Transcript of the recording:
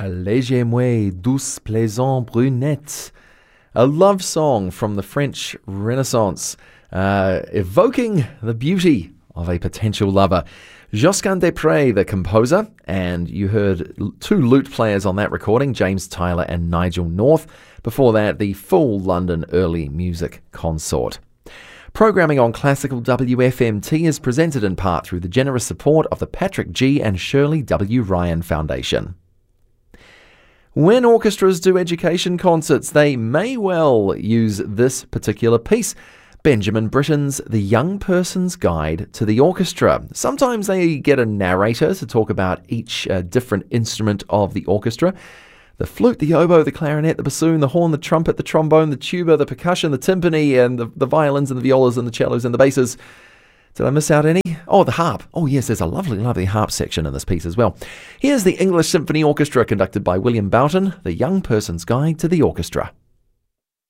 Allégez-moi, douce plaisante brunette. A love song from the French Renaissance, evoking the beauty of a potential lover. Josquin des Prez, the composer, and you heard two lute players on that recording, James Tyler and Nigel North. Before that, the full London Early Music Consort. Programming on Classical WFMT is presented in part through the generous support of the Patrick G. and Shirley W. Ryan Foundation. When orchestras do education concerts, they may well use this particular piece, Benjamin Britten's The Young Person's Guide to the Orchestra. Sometimes they get a narrator to talk about each different instrument of the orchestra. The flute, the oboe, the clarinet, the bassoon, the horn, the trumpet, the trombone, the tuba, the percussion, the timpani, and the violins and the violas and the cellos and the basses. Did I miss out any? Oh, the harp. Oh, yes, there's a lovely, lovely harp section in this piece as well. Here's the English Symphony Orchestra conducted by William Boughton, The Young Person's Guide to the Orchestra.